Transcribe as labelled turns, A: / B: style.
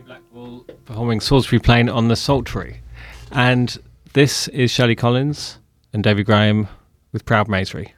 A: Blackwell performing Salisbury Plain on the Psaltery. And this is Shelley Collins and David Graham with Proud Maisery.